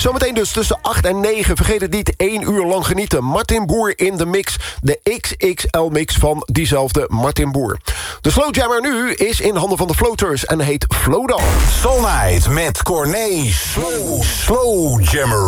Zometeen dus tussen 8 en 9. Vergeet het niet, 1 uur lang genieten. Martin Boer in de mix. De XXL-mix van diezelfde Martin Boer. De Slowjammer nu is in handen van de Floaters en heet Flowdance. Soul Night met Corné Slowjammer.